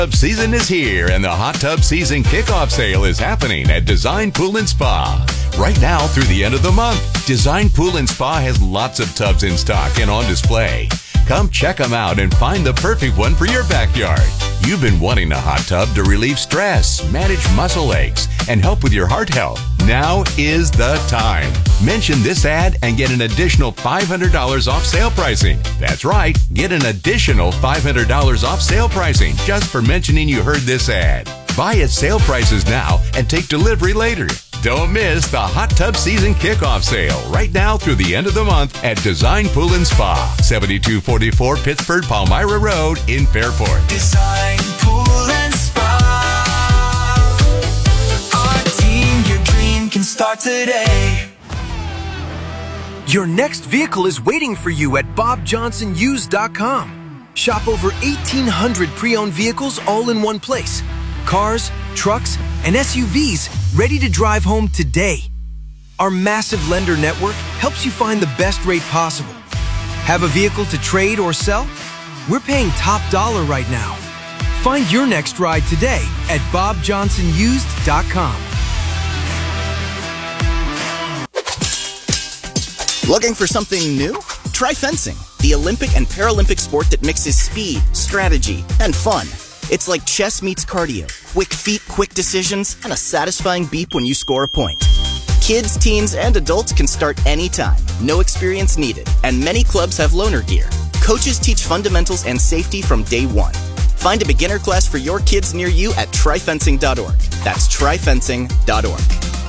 Tub season is here, and the hot tub season kickoff sale is happening at Design Pool and Spa. Right now through the end of the month, Design Pool and Spa has lots of tubs in stock and on display. Come check them out and find the perfect one for your backyard. You've been wanting a hot tub to relieve stress, manage muscle aches, and help with your heart health. Now is the time. Mention this ad and get an additional $500 off sale pricing. That's right, get an additional $500 off sale pricing just for mentioning you heard this ad. Buy at sale prices now and take delivery later. Don't miss the hot tub season kickoff sale right now through the end of the month at Design Pool and Spa, 7244 Pittsford Palmyra Road in Fairport. Design Pool and Spa. Our team, your dream can start today. Your next vehicle is waiting for you at BobJohnsonUsed.com. Shop over 1,800 pre-owned vehicles all in one place. Cars, trucks, and SUVs ready to drive home today. Our massive lender network helps you find the best rate possible. Have a vehicle to trade or sell? We're paying top dollar right now. Find your next ride today at BobJohnsonUsed.com. Looking for something new? Try fencing, the Olympic and Paralympic sport that mixes speed, strategy, and fun. It's like chess meets cardio. Quick feet, quick decisions, and a satisfying beep when you score a point. Kids, teens, and adults can start anytime. No experience needed. And many clubs have loaner gear. Coaches teach fundamentals and safety from day one. Find a beginner class for your kids near you at tryfencing.org. That's tryfencing.org.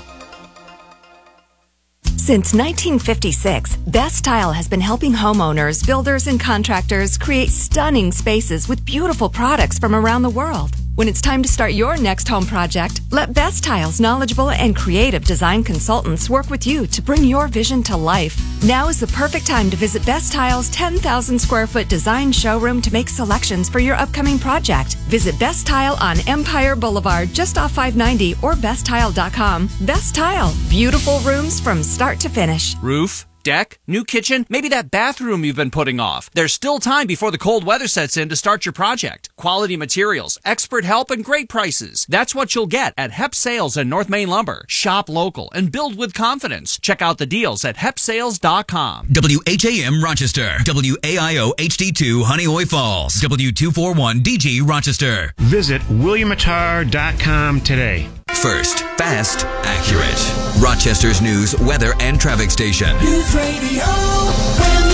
Since 1956, Best Tile has been helping homeowners, builders, and contractors create stunning spaces with beautiful products from around the world. When it's time to start your next home project, let Best Tile's knowledgeable and creative design consultants work with you to bring your vision to life. Now is the perfect time to visit Best Tile's 10,000 square foot design showroom to make selections for your upcoming project. Visit Best Tile on Empire Boulevard just off 590 or besttile.com. Best Tile, beautiful rooms from start to finish. Roof, deck, new kitchen, maybe that bathroom you've been putting off. There's still time before the cold weather sets in to start your project. Quality materials, expert help, and great prices. That's what you'll get at Hep Sales and North Main Lumber. Shop local and build with confidence. Check out the deals at hepsales.com. WHAM Rochester, WAIO HD2 Honeoye Falls, W241 DG Rochester. Visit WilliamAttar.com today. First, fast, accurate. Rochester's news, weather, and traffic station. News Radio, WHAM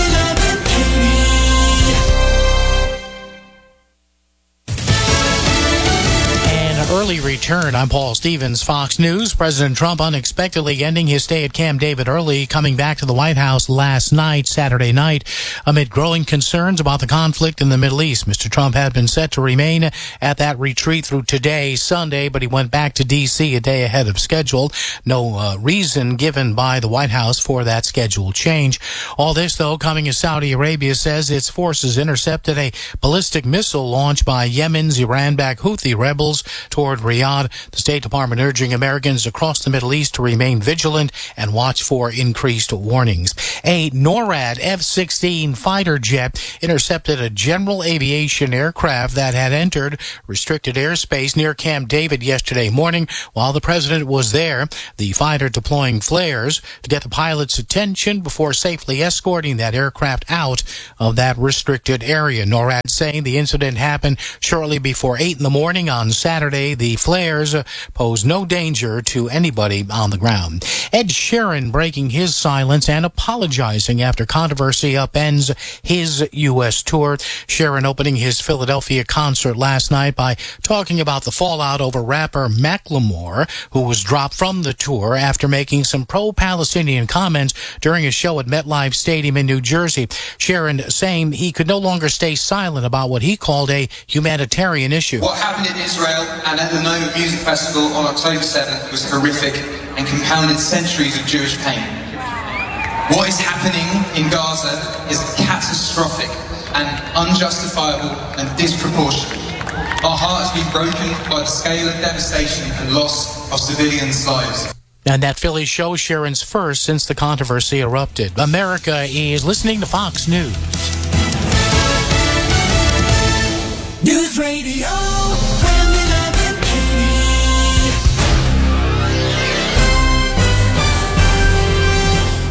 1180. An early return. I'm Paul Stevens, Fox News. President Trump unexpectedly ending his stay at Camp David early, coming back to the White House last night, Saturday night, amid growing concerns about the conflict in the Middle East. Mr. Trump had been set to remain at that retreat through today, Sunday, but he went back to D.C. a day ahead of schedule. No reason given by the White House for that schedule change. All this, though, coming as Saudi Arabia says its forces intercepted a ballistic missile launched by Yemen's Iran-backed Houthi rebels toward Riyadh. The State Department urging Americans across the Middle East to remain vigilant and watch for increased warnings. A NORAD F-16 fighter jet intercepted a general aviation aircraft that had entered restricted airspace near Camp David yesterday morning while the president was there. The fighter deploying flares to get the pilot's attention before safely escorting that aircraft out of that restricted area. NORAD saying the incident happened shortly before 8 in the morning on Saturday. The flares pose no danger to anybody on the ground. Ed Sheeran breaking his silence and apologizing after controversy upends his U.S. tour. Sheeran opening his Philadelphia concert last night by talking about the fallout over rapper Macklemore, who was dropped from the tour after making some pro-Palestinian comments during a show at MetLife Stadium in New Jersey. Sheeran saying he could no longer stay silent about what he called a humanitarian issue. What happened in Israel and at the Noma Music Festival on October 7th was horrific and compounded centuries of Jewish pain. What is happening in Gaza is catastrophic and unjustifiable and disproportionate. Our heart has been broken by the scale of devastation and loss of civilians' lives. And that Philly show Sheeran's first since the controversy erupted. America is listening to Fox News. News Radio.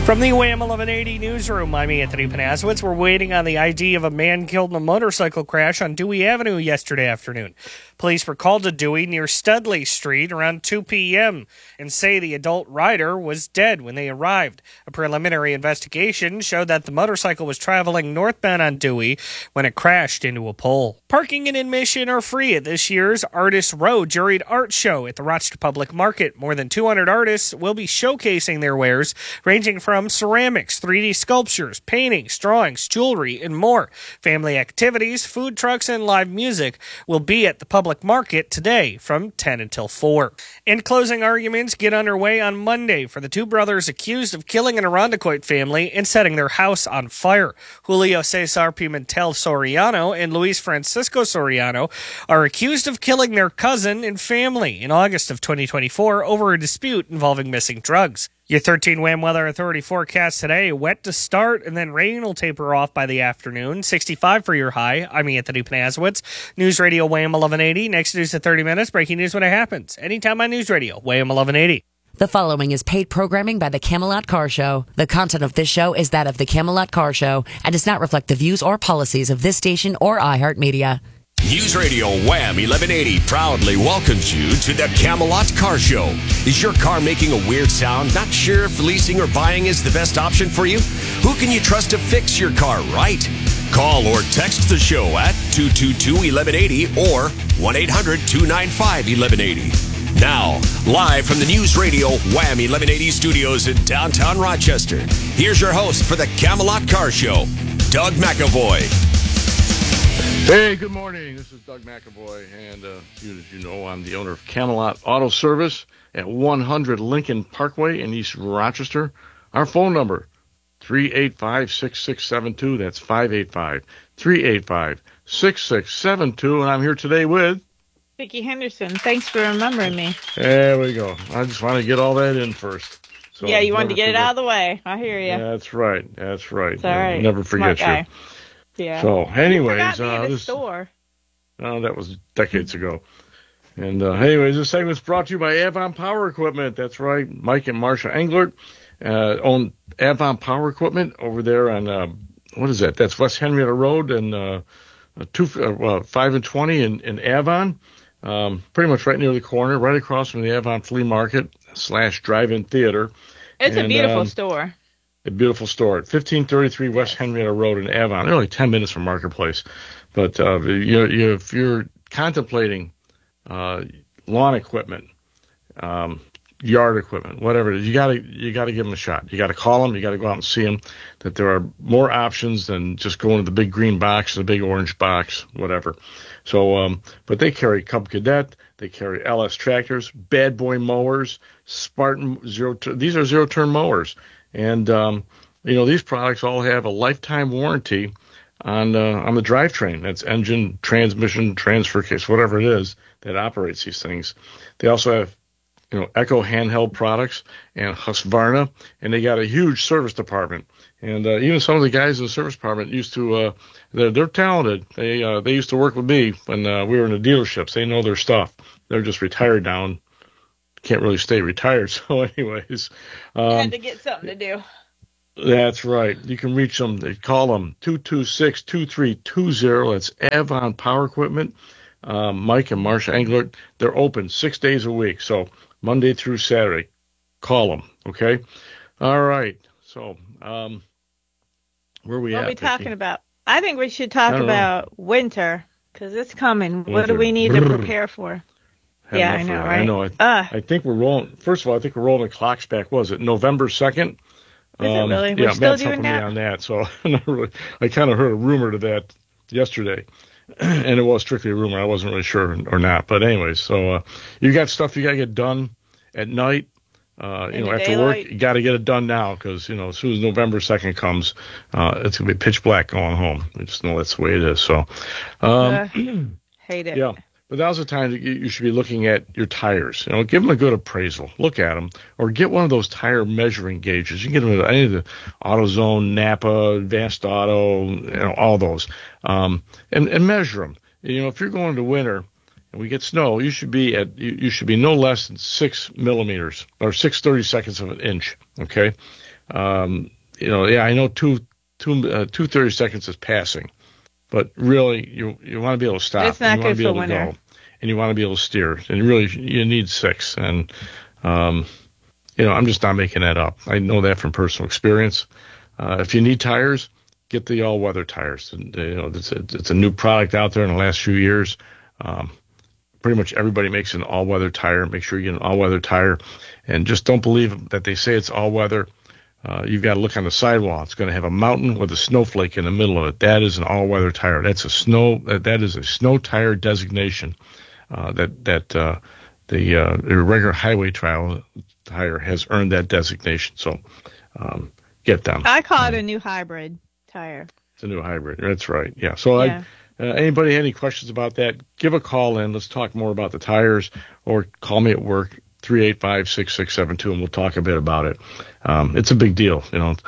From the Wham 1180 newsroom, I'm Anthony Panasowitz. We're waiting on the ID of a man killed in a motorcycle crash on Dewey Avenue yesterday afternoon. Police were called to Dewey near Studley Street around 2 p.m. and say the adult rider was dead when they arrived. A preliminary investigation showed that the motorcycle was traveling northbound on Dewey when it crashed into a pole. Parking and admission are free at this year's Artist Row Juried Art Show at the Rochester Public Market. More than 200 artists will be showcasing their wares, ranging from ceramics, 3D sculptures, paintings, drawings, jewelry, and more. Family activities, food trucks, and live music will be at the public market today from 10 until 4. And closing arguments get underway on Monday for the two brothers accused of killing an Irondequoit family and setting their house on fire. Julio Cesar Pimentel Soriano and Luis Francisco Soriano are accused of killing their cousin and family in August of 2024 over a dispute involving missing drugs. Your 13 Wham Weather Authority forecast today, wet to start and then rain will taper off by the afternoon. 65 for your high. I'm Anthony Panasowitz. News Radio Wham 1180. Next news at 30 minutes. Breaking news when it happens. Anytime on News Radio Wham 1180. The following is paid programming by the Camelot Car Show. The content of this show is that of the Camelot Car Show and does not reflect the views or policies of this station or iHeartMedia. News Radio Wham 1180 proudly welcomes you to the Camelot Car Show. Is your car making a weird sound? Not sure if leasing or buying is the best option for you? Who can you trust to fix your car right? Call or text the show at 222-1180 or 1-800-295-1180. Now, live from the News Radio Wham 1180 studios in downtown Rochester, here's your host for the Camelot Car Show, Doug McAvoy. Hey, good morning. This is Doug McAvoy, and as you know, I'm the owner of Camelot Auto Service at 100 Lincoln Parkway in East Rochester. Our phone number, 385-6672. That's 585-385-6672. And I'm here today with Vicki Henderson. Thanks for remembering me. There we go. I just want to get all that in first. So yeah, you wanted to get it out of the way. I hear you. That's right. That's right. It's all right. Never forget you. Yeah. So, anyways, the store. That was decades ago. And anyways, this segment's brought to you by Avon Power Equipment. That's right. Mike and Marsha Englert own Avon Power Equipment over there on what is that? That's West Henrietta Road and 5 and 20 in Avon. Pretty much right near the corner, right across from the Avon Flea Market / drive-in theater. It's a beautiful store. A beautiful store at 1533 West Henrietta Road in Avon. They're only 10 minutes from Marketplace. But if you're contemplating lawn equipment, yard equipment, whatever it is, you gotta give them a shot. You got to call them. You got to go out and see them. That there are more options than just going to the big green box, the big orange box, whatever. So, but they carry Cub Cadet. They carry LS tractors, Bad Boy mowers, Spartan these are zero-turn mowers. And, these products all have a lifetime warranty on the drivetrain. That's engine, transmission, transfer case, whatever it is that operates these things. They also have, Echo handheld products and Husqvarna, and they got a huge service department. And even some of the guys in the service department used to, they're talented. They used to work with me when we were in the dealerships. They know their stuff. They're just retired now and can't really stay retired. So anyways. Had to get something to do. That's right. You can reach them. They call them 226-2320. That's Avon Power Equipment. Mike and Marsha Englert. They're open 6 days a week. So Monday through Saturday. Call them. Okay. All right. So, where are we at? What are we talking about? I think we should talk about winter because it's coming. Winter. What do we need to prepare for? Yeah, I know, right? I know. I think we're rolling. First of all, I think we're rolling the clocks back. Was it November 2nd? Is it really? We're still Matt's doing that? Me on that. So I kind of heard a rumor to that yesterday, and it was strictly a rumor. I wasn't really sure or not. But anyways, so you got stuff you got to get done at night. After work, you got to get it done now because, as soon as November 2nd comes, it's going to be pitch black going home. We just know that's the way it is. So, hate it. Yeah. But now's the time that you should be looking at your tires. Give them a good appraisal. Look at them. Or get one of those tire measuring gauges. You can get them at any of the AutoZone, Napa, Advanced Auto, all those. And measure them. If you're going to winter and we get snow, you should be no less than 6 millimeters or 6/32 of an inch. Okay. I know 2:30 seconds is passing, but really you want to be able to stop. It's not good for winter. winter. And you want to be able to steer, and really you need 6. And I'm just not making that up. I know that from personal experience. If you need tires, get the all-weather tires. And, it's a new product out there in the last few years. Pretty much everybody makes an all-weather tire. Make sure you get an all-weather tire, and just don't believe that they say it's all-weather. You've got to look on the sidewall. It's going to have a mountain with a snowflake in the middle of it. That is an all-weather tire. That is a snow tire designation. The regular highway tire has earned that designation. So get them. I call it a new hybrid tire. It's a new hybrid. That's right. Yeah. So anybody had any questions about that? Give a call in. Let's talk more about the tires, or call me at work. 385-6672, and we'll talk a bit about it. It's a big deal, And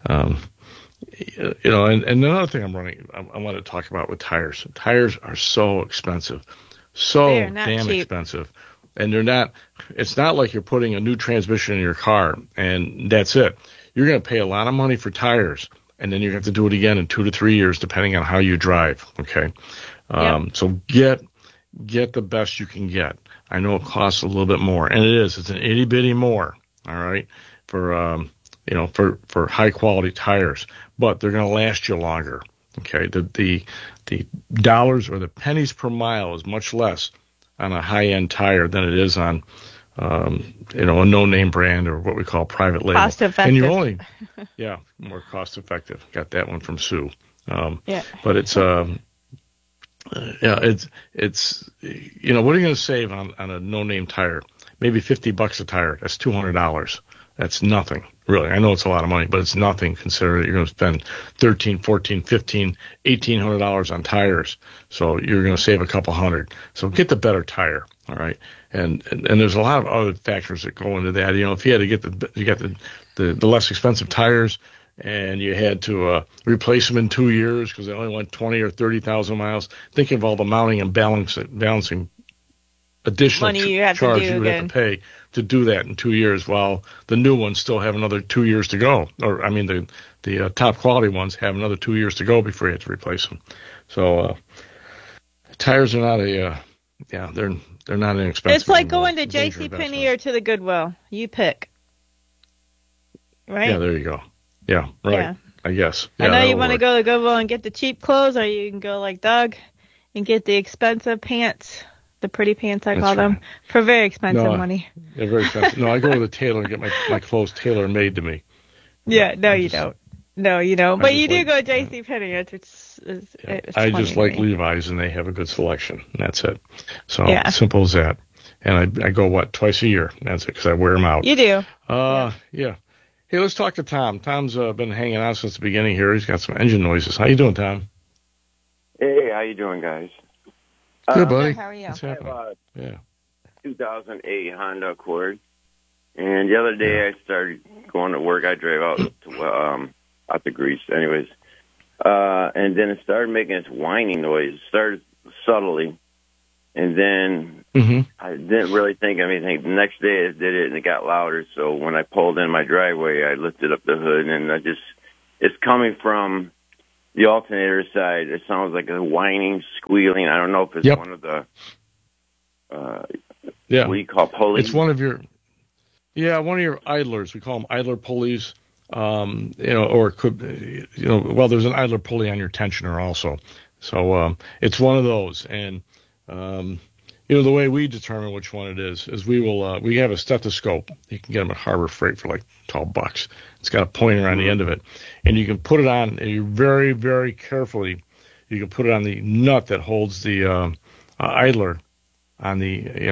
another thing I want to talk about with tires. Tires are so expensive, damn cheap. Expensive, and they're not. It's not like you're putting a new transmission in your car and that's it. You're going to pay a lot of money for tires, and then you have to do it again in 2 to 3 years, depending on how you drive. Okay, so get the best you can get. I know it costs a little bit more, and it is. It's an itty bitty more, all right, for high quality tires, but they're going to last you longer. Okay, the dollars or the pennies per mile is much less on a high end tire than it is on a no name brand or what we call private label. Cost effective. And you're only more cost effective. Got that one from Sue. But it's it's what are you going to save on a no-name tire? Maybe $50 a tire. That's $200. That's nothing, really. I know it's a lot of money, but it's nothing considering that you're going to spend $1,300, $1,400, $1,500, $1,800 on tires. So you're going to save a couple hundred. So get the better tire, all right? And there's a lot of other factors that go into that. If you had to get the less expensive tires, and you had to replace them in 2 years because they only went 20 or 30,000 miles. Think of all the mounting and balancing additional money you have charge to do you would have to pay to do that in 2 years, while the new ones still have another 2 years to go. Or, I mean, the top quality ones have another 2 years to go before you have to replace them. So tires are not they're not inexpensive. It's like going to JCPenney or to the Goodwill. You pick. Right? Yeah, there you go. Yeah, right. Yeah. I guess. I know you want to go to Goodwill and get the cheap clothes, or you can go like Doug and get the expensive pants, the pretty pants I call them, for very expensive money. They're very expensive. No, I go to the tailor and get my clothes tailor-made to me. Yeah, no, you don't. No, you don't. But you do go to JCPenney. It's I just like Levi's, and they have a good selection. And that's it. So simple as that. And I go, twice a year. That's it, because I wear them out. You do. Yeah. Hey, let's talk to Tom. Tom's been hanging out since the beginning here. He's got some engine noises. How you doing, Tom? Hey, how you doing, guys? Good, buddy. How are you? What's happening? 2008 Honda Accord, and the other day I started going to work. I drove out to out to Greece, anyways, and then it started making its whining noise. It started subtly, and then I didn't really think of anything. The next day it did it, and it got louder. So when I pulled in my driveway, I lifted up the hood, and it's coming from the alternator side. It sounds like a whining, squealing. I don't know if it's one of the what do you call pulleys? It's one of your idlers. We call them idler pulleys. Or it could, there's an idler pulley on your tensioner also. So it's one of those, and the way we determine which one it is we have a stethoscope. You can get them at Harbor Freight for like $12. It's got a pointer on the end of it, and you can put it on. And you very, very carefully, you can put it on the nut that holds the idler on the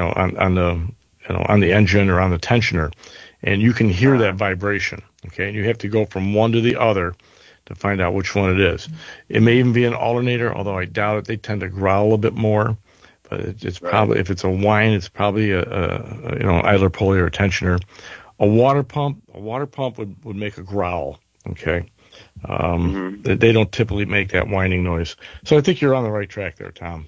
on the engine or on the tensioner, and you can hear that vibration. Okay, and you have to go from one to the other to find out which one it is. It may even be an alternator, although I doubt it. They tend to growl a bit more. But it's probably, if it's a whine, it's probably a idler pulley or a tensioner. A water pump would make a growl. Okay, they don't typically make that whining noise. So I think you're on the right track there, Tom.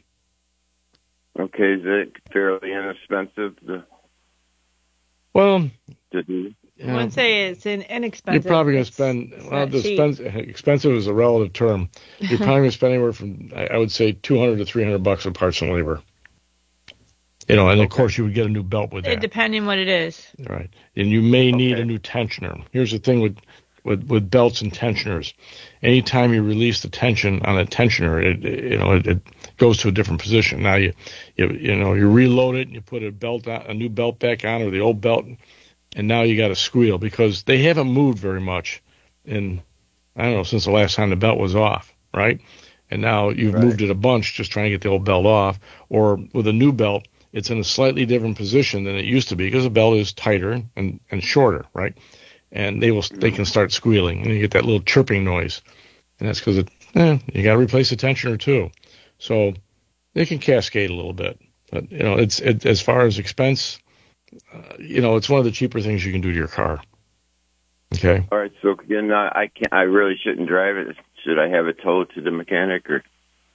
Okay, is it fairly inexpensive? Well, to do? I wouldn't say it's inexpensive. You're probably going to spend, expensive is a relative term. You're probably going to spend anywhere from, I would say, $200 to $300 on parts and labor. And of course you would get a new belt with that. Depending what it is. Right. And you may need a new tensioner. Here's the thing with belts and tensioners. Anytime you release the tension on a tensioner, it goes to a different position. Now you reload it and you put a new belt back on, or the old belt, and now you got to squeal because they haven't moved very much since the last time the belt was off, right? And now you've moved it a bunch just trying to get the old belt off. Or with a new belt, it's in a slightly different position than it used to be because the belt is tighter and shorter, right? And they can start squealing, and you get that little chirping noise, and that's because you got to replace the tensioner too. So it can cascade a little bit, but it's as far as expense, it's one of the cheaper things you can do to your car. Okay. All right. So again, I really shouldn't drive it. Should I have it towed to the mechanic or?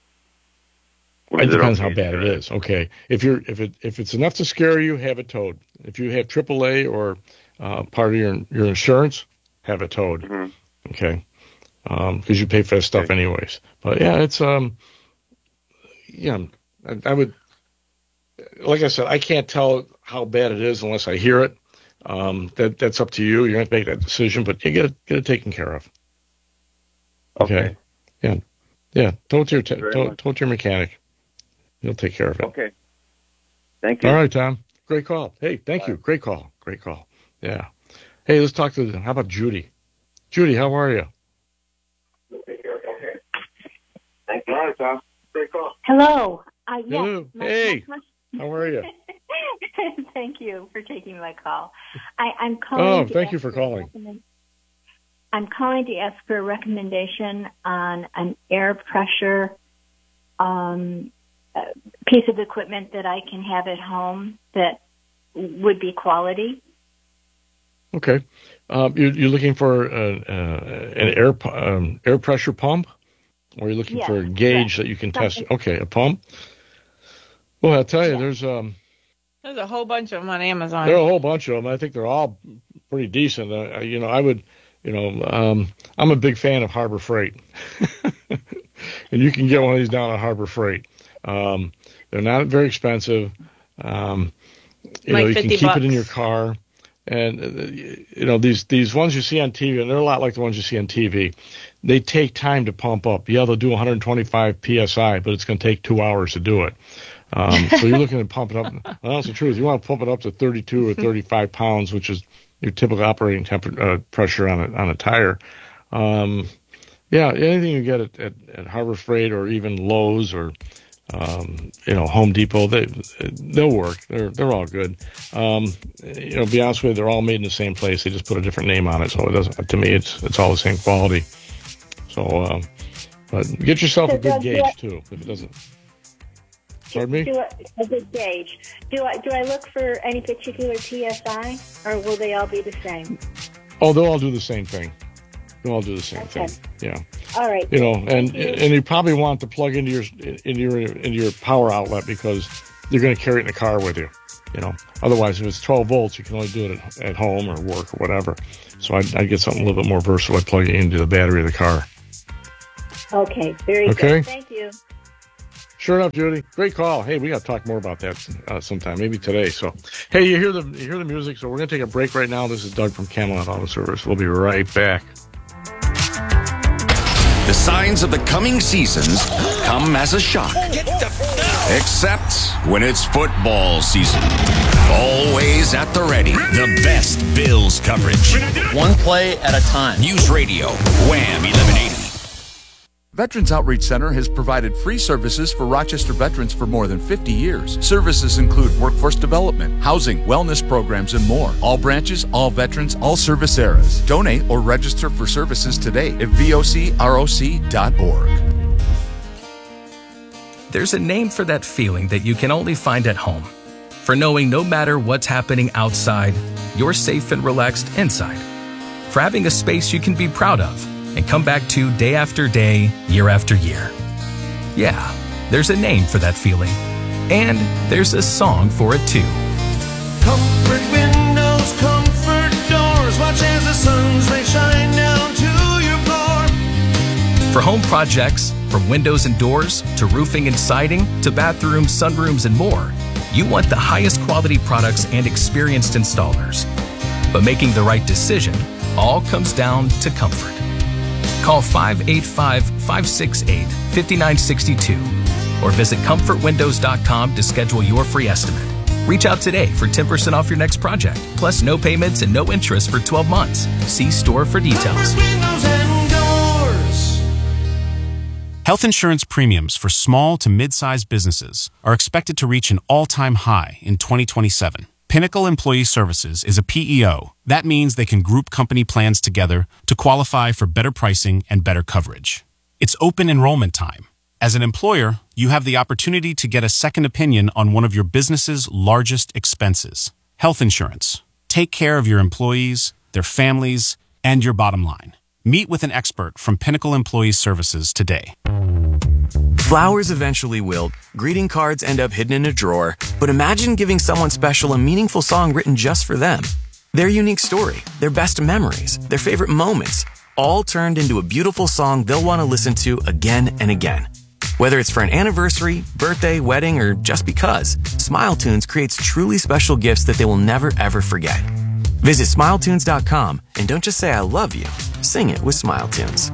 It depends how bad it is. Okay. If it's enough to scare you, have it towed. If you have AAA or part of your insurance, have it towed. Mm-hmm. Okay. Because you pay for that stuff anyways. But yeah, it's I would, like I said, I can't tell how bad it is unless I hear it. That's up to you. You're going to make that decision, but you get it taken care of. Okay. Yeah. Tow it to your mechanic. He'll take care of it. Okay. Thank you. All right, Tom. Great call. Hey, thank you. Great call. Yeah. Hey, let's talk how about Judy? Judy, how are you? Okay. Thank you. All right, Tom. Great call. Hello. Hello. Hey. How are you? Thank you for taking my call. I'm calling. Oh, thank you for calling. I'm calling to ask for a recommendation on an air pressure piece of equipment that I can have at home that would be quality. Okay. You're looking for an air pressure pump, or you're looking for a gauge that you can test? Okay, a pump. Well, I'll tell you, there's a whole bunch of them on Amazon. There are a whole bunch of them. I think they're all pretty decent. I would. I'm a big fan of Harbor Freight, and you can get one of these down at Harbor Freight. They're not very expensive. You can keep it in your car, and these ones you see on TV, and they're a lot like the ones you see on TV. They take time to pump up. Yeah, they'll do 125 psi, but it's going to take 2 hours to do it. So you're looking at pumping up. Well, that's the truth. You want to pump it up to 32 or 35 pounds, which is your typical operating pressure on a tire. Anything you get at Harbor Freight or even Lowe's or Home Depot, they'll work. They're all good. To be honest with you, they're all made in the same place. They just put a different name on it, so it doesn't. To me, it's all the same quality. So, but get yourself a good gauge too. If it doesn't. Pardon me? A good gauge. Do I look for any particular PSI, or will they all be the same? Oh, they'll all do the same thing. They'll all do the same thing. Yeah. All right. And you probably want to plug into your power outlet because you're going to carry it in the car with you. Otherwise, if it's 12 volts, you can only do it at home or work or whatever. So I'd get something a little bit more versatile. I'd plug it into the battery of the car. Okay. Very good. Thank you. Sure enough, Judy. Great call. Hey, we got to talk more about that sometime, maybe today. So, hey, you hear the music. So we're going to take a break right now. This is Doug from Camelot Auto Service. We'll be right back. The signs of the coming seasons come as a shock. Except when it's football season. Always at the ready. The best Bills coverage. One play at a time. News Radio, Wham 1180. Veterans Outreach Center has provided free services for Rochester veterans for more than 50 years. Services include workforce development, housing, wellness programs, and more. All branches, all veterans, all service eras. Donate or register for services today at vocroc.org. There's a name for that feeling that you can only find at home. For knowing no matter what's happening outside, you're safe and relaxed inside. For having a space you can be proud of and come back to day after day, year after year. Yeah, there's a name for that feeling. And there's a song for it too. Comfort windows, comfort doors. Watch as the sun's rays shine down to your floor. For home projects, from windows and doors to roofing and siding to bathrooms, sunrooms, and more, you want the highest quality products and experienced installers. But making the right decision all comes down to comfort. Call 585-568-5962 or visit comfortwindows.com to schedule your free estimate. Reach out today for 10% off your next project, plus no payments and no interest for 12 months. See store for details. Windows and doors. Health insurance premiums for small to mid-sized businesses are expected to reach an all-time high in 2027. Pinnacle Employee Services is a PEO. That means they can group company plans together to qualify for better pricing and better coverage. It's open enrollment time. As an employer, you have the opportunity to get a second opinion on one of your business's largest expenses, health insurance. Take care of your employees, their families, and your bottom line. Meet with an expert from Pinnacle Employee Services today. Flowers eventually wilt, greeting cards end up hidden in a drawer, but imagine giving someone special a meaningful song written just for them. Their unique story, their best memories, their favorite moments, all turned into a beautiful song they'll want to listen to again and again. Whether it's for an anniversary, birthday, wedding, or just because, SmileTunes creates truly special gifts that they will never ever forget. Visit SmileTunes.com and don't just say I love you, sing it with SmileTunes.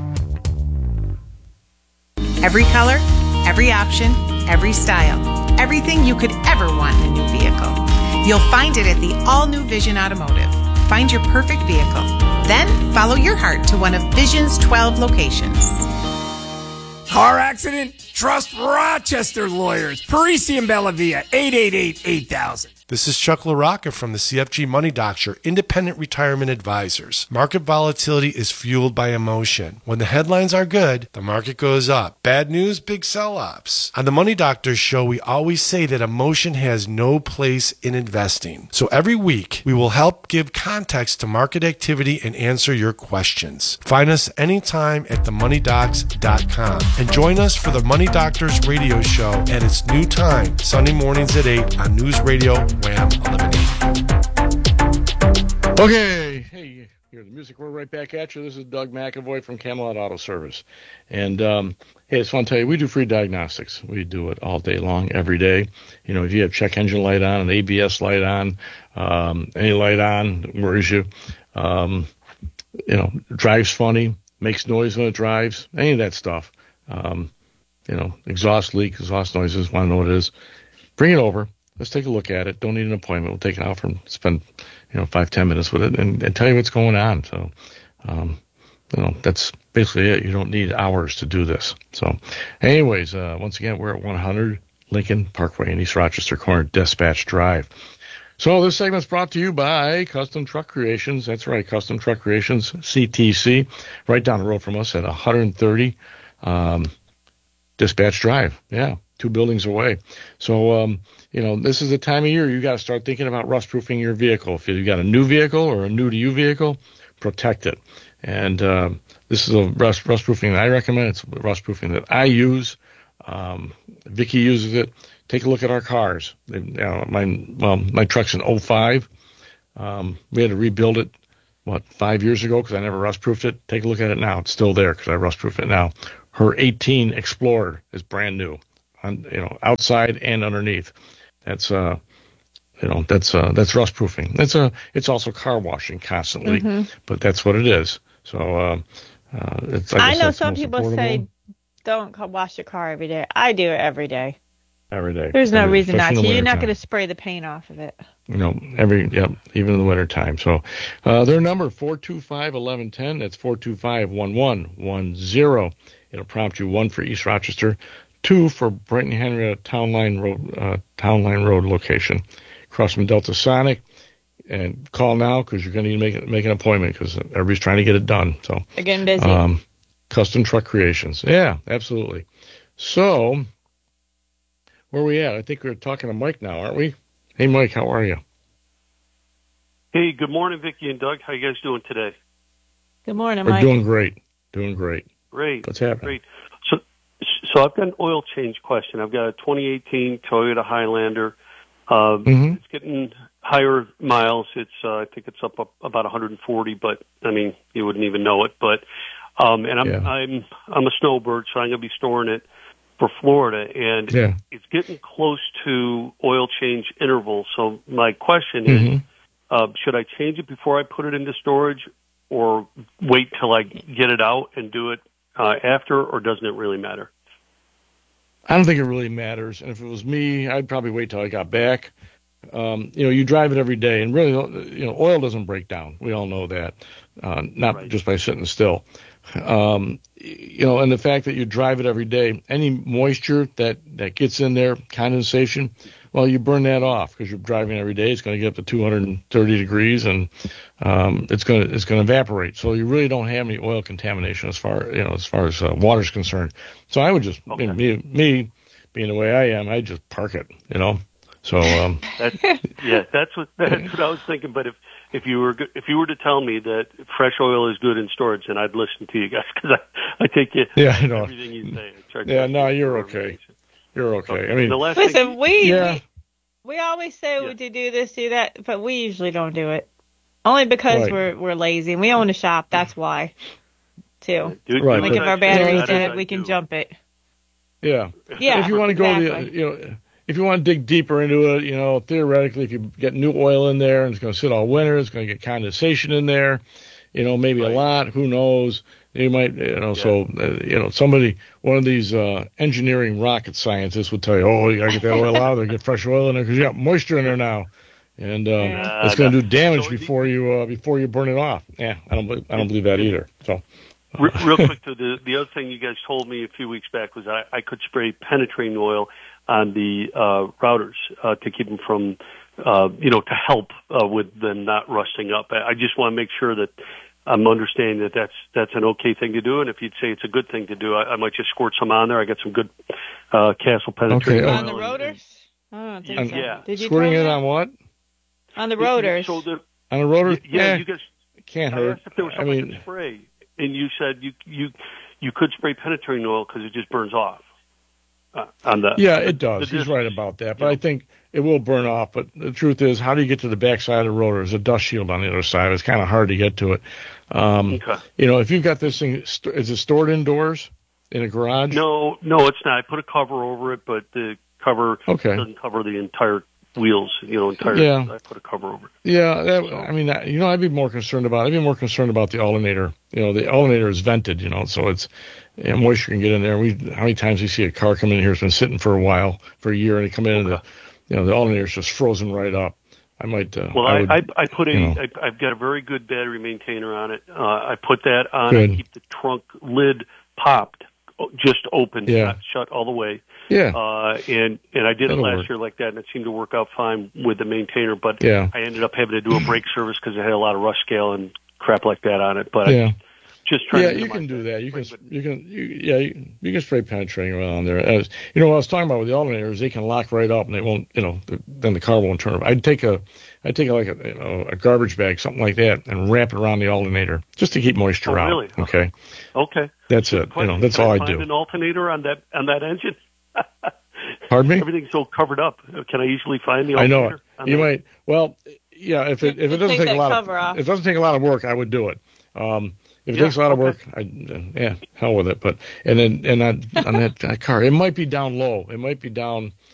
Every color, every option, every style. Everything you could ever want in a new vehicle. You'll find it at the all-new Vision Automotive. Find your perfect vehicle. Then follow your heart to one of Vision's 12 locations. Car accident? Trust Rochester Lawyers. Parisi and Bellavia, 888-8000. This is Chuck LaRocca from the CFG Money Doctor, Independent Retirement Advisors. Market volatility is fueled by emotion. When the headlines are good, the market goes up. Bad news, big sell-offs. On the Money Doctor show, we always say that emotion has no place in investing. So every week, we will help give context to market activity and answer your questions. Find us anytime at themoneydocs.com and join us for the Money Doctors radio show at its new time, Sunday mornings at 8 on News Radio Wham 1180. Okay, hey, you hear the music. We're right back at you. This is Doug McAvoy from Camelot Auto Service. And, hey, it's fun to tell you, we do free diagnostics. We do it all day long, every day. You know, if you have check engine light on, an ABS light on, any light on, worries you, you know, drives funny, makes noise when it drives, any of that stuff. You know, exhaust leak, exhaust noises, want to know what it is, bring it over. Let's take a look at it. Don't need an appointment. We'll take it out and spend, 5-10 minutes with it and tell you what's going on. So, that's basically it. You don't need hours to do this. So, anyways, once again, we're at 100 Lincoln Parkway in East Rochester Corner, Dispatch Drive. So this segment's brought to you by Custom Truck Creations. That's right, Custom Truck Creations, CTC, right down the road from us at 130 Dispatch Drive. Yeah, 2 buildings away. So, this is the time of year you got to start thinking about rust-proofing your vehicle. If you got a new vehicle or a new-to-you vehicle, protect it. And this is a rust-proofing that I recommend. It's rust-proofing that I use. Vicky uses it. Take a look at our cars. My truck's an 05. We had to rebuild it, 5 years ago because I never rust-proofed it. Take a look at it now. It's still there because I rust-proof it now. Her 18 Explorer is brand new, outside and underneath. That's rust-proofing. It's also car washing constantly, but that's what it is. So it's. Like I know some people say don't wash your car every day. I do it every day. Every day. There's no reason not to. You're not going to spray the paint off of it. Even in the winter time. So their number 425-1110. That's 425-1110. It'll prompt you 1 for East Rochester, 2 for Brighton Henrietta Town Line Road location, across from Delta Sonic. And call now because you're going to need to make an appointment because everybody's trying to get it done. So they're getting busy. Custom Truck Creations. Yeah, absolutely. So where are we at? I think we're talking to Mike now, aren't we? Hey, Mike, how are you? Hey, good morning, Vicki and Doug. How you guys doing today? Good morning, Mike. We're doing great. Great. What's happening? Great. So I've got an oil change question. I've got a 2018 Toyota Highlander. It's getting higher miles. It's I think it's up about 140, but I mean you wouldn't even know it. But and I'm a snowbird, so I'm going to be storing it for Florida, and it's getting close to oil change interval. So my question is, should I change it before I put it into storage, or wait till I get it out and do it after, or doesn't it really matter? I don't think it really matters. And if it was me, I'd probably wait till I got back. You drive it every day, and really, oil doesn't break down. We all know that, not just by sitting still. And the fact that you drive it every day, any moisture that gets in there, condensation, well, you burn that off because you're driving every day. It's going to get up to 230 degrees, and it's going to evaporate. So you really don't have any oil contamination as far as water's concerned. So I would just, me being the way I am, I just park it. So that's what I was thinking. But if you were to tell me that fresh oil is good in storage, then I'd listen to you guys, because I take you everything you say. No, you're okay. You're okay. I mean, listen, we always say we do this, do that, but we usually don't do it. Only because we're lazy and we own a shop. That's why, too. Right. Like if our battery's dead, we can jump it. Yeah. Yeah. If you want to go if you want to dig deeper into it, theoretically, if you get new oil in there and it's going to sit all winter, it's going to get condensation in there, maybe a lot, who knows? You might, somebody, one of these engineering rocket scientists would tell you, you got to get that oil out of there, get fresh oil in there because you got moisture in there now, and it's going to do damage before you burn it off. Yeah, I don't believe that either. So. Real quick, the other thing you guys told me a few weeks back was I could spray penetrating oil on the routers to keep them from, to help with them not rusting up. I just want to make sure that I'm understanding that that's an okay thing to do, and if you'd say it's a good thing to do, I might just squirt some on there. I got some good Castle penetrating oil. On the rotors? Yeah. Did you squirting it on what? On the rotors. On the rotors? Yeah, you guys. Can't hurt. I asked if there was something I could spray, and you said you could spray penetrating oil because it just burns off. It does. He's right about that. But I think it will burn off. But the truth is, how do you get to the back side of the rotor? There's a dust shield on the other side. It's kind of hard to get to it. If you've got this thing, is it stored indoors in a garage? No, it's not. I put a cover over it, but the cover doesn't cover the entire wheels. I put a cover over it. Yeah, I'd be more concerned about the alternator. The alternator is vented, so it's moisture can get in there. How many times we see a car come in here, it's been sitting for a while, for a year, and they come in and the alternator's just frozen right up. I might. I put I've got a very good battery maintainer on it. I put that on and keep the trunk lid popped, just open, not shut all the way. Yeah. And I did it last year like that, and it seemed to work out fine with the maintainer. But I ended up having to do a brake service because it had a lot of rust scale and crap like that on it. But just trying to you can do that. You can spray penetrating oil on there. As what I was talking about with the alternators, they can lock right up and they won't, then the car won't turn. I'd take a garbage bag, something like that, and wrap it around the alternator just to keep moisture out. Really? Okay. Okay. That's it. That's all I do. Find an alternator on that engine. Pardon me? Everything's so covered up. Can I easily find the alternator? I know. You might. Well, yeah. If it doesn't take a lot of work, I would do it. If it takes a lot of work, hell with it. But on that car, it might be down low. It might be down